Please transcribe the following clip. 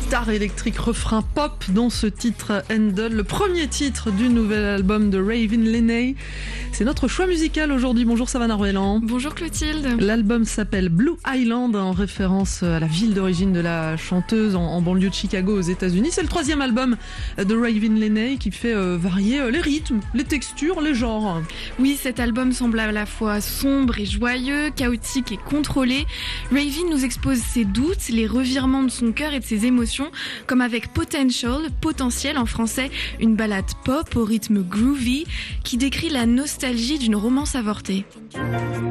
guitare électrique, refrain pop dans ce titre Handle, le premier titre du nouvel album de Raven Lenaey. C'est notre choix musical aujourd'hui. Bonjour Savannah Ruelland. Bonjour Clotilde. L'album s'appelle Blue Island, en référence à la ville d'origine de la chanteuse en banlieue de Chicago aux États-Unis. C'est le troisième album de Raven Lenaey qui fait varier les rythmes, les textures, les genres. Oui, cet album semble à la fois sombre et joyeux, chaotique et contrôlé. Raven nous expose ses doutes, les revirements de son cœur et de ses émotions, comme avec Potentiel en français, une ballade pop au rythme groovy qui décrit la nostalgie d'une romance avortée.